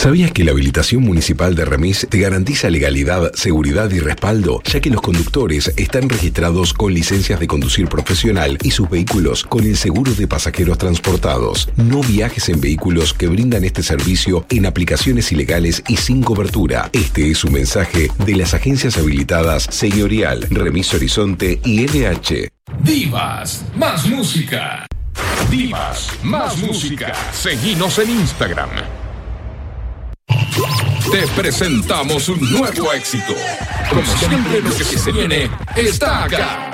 ¿Sabías que la habilitación municipal de Remis te garantiza legalidad, seguridad y respaldo, ya que los conductores están registrados con licencias de conducir profesional y sus vehículos con el seguro de pasajeros transportados? No viajes en vehículos que brindan este servicio en aplicaciones ilegales y sin cobertura. Este es un mensaje de las agencias habilitadas Señorial, Remis Horizonte y LH. Divas, más música. Divas, más música. Seguinos en Instagram. Te presentamos un nuevo éxito. Como siempre, lo que se viene está acá.